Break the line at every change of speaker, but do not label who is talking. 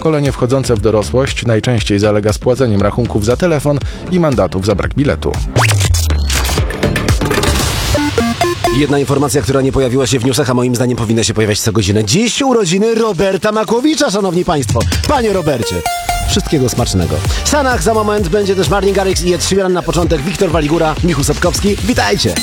pokolenie wchodzące w dorosłość najczęściej zalega z płaceniem rachunków za telefon i mandatów za brak biletu.
Jedna informacja, która nie pojawiła się w newsach, a moim zdaniem powinna się pojawiać co godzinę. Dziś urodziny Roberta Makłowicza, szanowni państwo. Panie Robercie, wszystkiego smacznego. W Stanach za moment będzie też Martin Garrix i Ed Sheeran, na początek Wiktor Waligura, Michu Sapkowski. Witajcie!